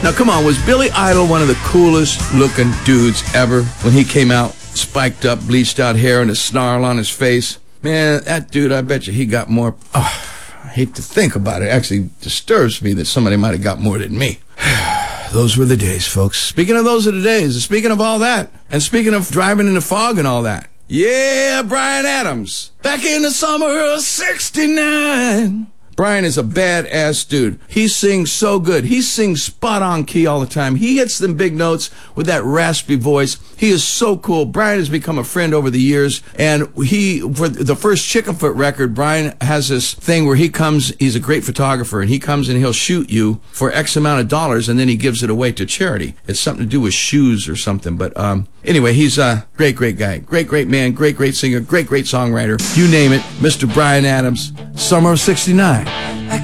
Now, come on, was Billy Idol one of the coolest looking dudes ever when he came out, spiked up, bleached out hair and a snarl on his face? Man, that dude, I bet you he got more. Oh, I hate to think about it. It actually disturbs me that somebody might have got more than me. Those were the days, folks. Speaking of those are the days, speaking of all that, and speaking of driving in the fog and all that. Yeah, Bryan Adams. Back in the summer of '69. Bryan is a badass dude. He sings so good. He sings spot on key all the time. He hits them big notes with that raspy voice. He is so cool. Bryan has become a friend over the years. And for the first Chickenfoot record, Bryan has this thing where he comes, he's a great photographer, and he comes and he'll shoot you for X amount of dollars, and then he gives it away to charity. It's something to do with shoes or something. But anyway, he's a great guy. Great man. Great singer. Great songwriter. You name it. Mr. Bryan Adams. Summer of '69.